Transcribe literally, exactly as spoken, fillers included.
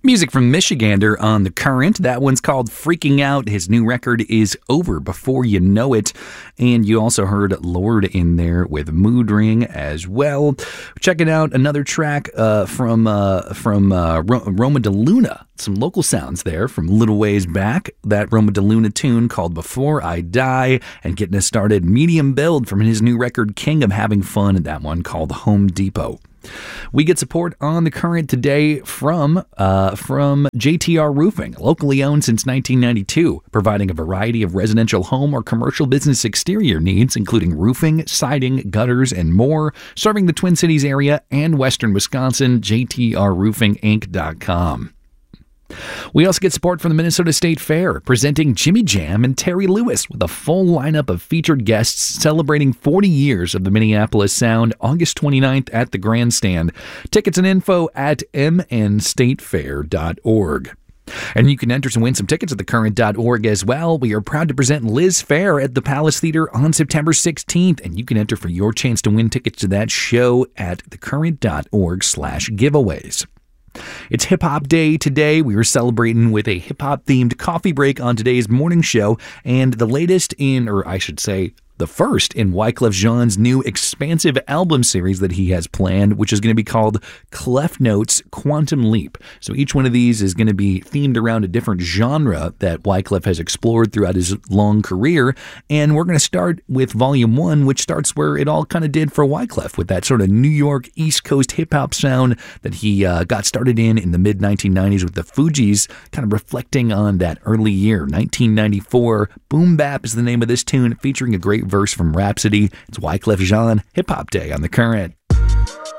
Music from Michigander on The Current. That one's called Freaking Out. His new record is Over Before You Know It. And you also heard Lord in there with Mood Ring as well. Checking out another track uh, from uh, from uh, Roma de Luna. Some local sounds there from Little Ways Back. That Roma de Luna tune called Before I Die. And getting us started, Medium Build from his new record King of Having Fun. And that one called Home Depot. We get support on The Current today from uh, from J T R Roofing, locally owned since nineteen ninety-two, providing a variety of residential home or commercial business exterior needs, including roofing, siding, gutters, and more, serving the Twin Cities area and western Wisconsin. J T R roofing inc dot com. We also get support from the Minnesota State Fair, presenting Jimmy Jam and Terry Lewis with a full lineup of featured guests celebrating forty years of the Minneapolis Sound, August twenty-ninth at the Grandstand. Tickets and info at m n state fair dot org. And you can enter to win some tickets at the current dot org as well. We are proud to present Liz Fair at the Palace Theater on September sixteenth, and you can enter for your chance to win tickets to that show at the current dot org slash giveaways. It's Hip Hop Day today. We are celebrating with a hip hop themed coffee break on today's morning show, and the latest in, or I should say, the first in Wyclef Jean's new expansive album series that he has planned, which is going to be called Clef Notes Quantum Leap. So each one of these is going to be themed around a different genre that Wyclef has explored throughout his long career. And we're going to start with Volume one, which starts where it all kind of did for Wyclef, with that sort of New York East Coast hip-hop sound that he uh, got started in in the mid nineteen nineties with the Fugees, kind of reflecting on that early year, nineteen ninety-four. Boom Bap is the name of this tune, featuring a great verse from Rhapsody. It's Wyclef Jean, Hip Hop Day on The Current.